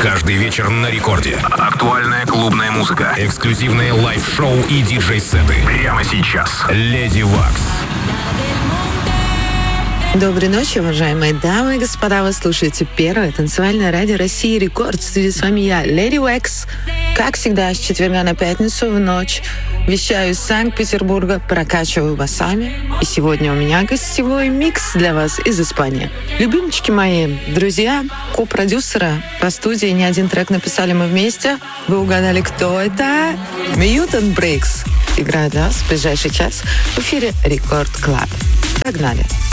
Каждый вечер на рекорде. Актуальная клубная музыка, эксклюзивные лайв-шоу и диджей-сеты. Прямо сейчас. Леди Вакс. Доброй ночи, уважаемые дамы и господа. Вы слушаете первое танцевальное радио России Рекорд. В студии с вами я, Леди Вакс. Как всегда, с четверга на пятницу в ночь вещаю из Санкт-Петербурга, прокачиваю басами. И сегодня у меня гостевой микс для вас из Испании. Любимчики мои, друзья, ко-продюсера по студии, не один трек написали мы вместе. Вы угадали, кто это? Mutant Breaks играет для вас в ближайший час в эфире Рекорд Клаб. Погнали!